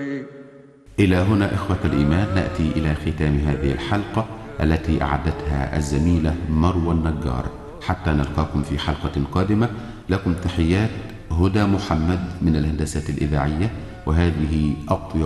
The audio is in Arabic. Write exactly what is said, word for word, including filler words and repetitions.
إلى هنا إخوة الإيمان نأتي إلى ختام هذه الحلقة التي أعدتها الزميلة مروى النجار. حتى نلقاكم في حلقة قادمة، لكم تحيات هدى محمد من الهندسة الإذاعية، وهذه أطيب